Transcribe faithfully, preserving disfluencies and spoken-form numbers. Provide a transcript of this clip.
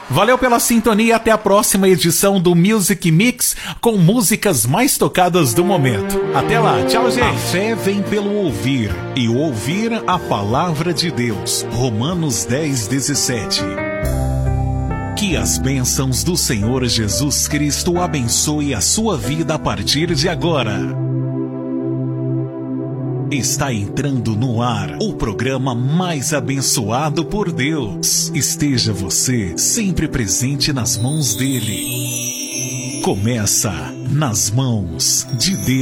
Valeu pela sintonia, até a próxima edição do Music Mix com músicas mais tocadas do momento. Até lá, tchau, gente. A fé vem pelo ouvir e o ouvir a palavra de Deus. Romanos dez, dezessete. Que as bênçãos do Senhor Jesus Cristo abençoe a sua vida a partir de agora. Está entrando no ar o programa mais abençoado por Deus. Esteja você sempre presente nas mãos dele. Começa Nas Mãos de Deus.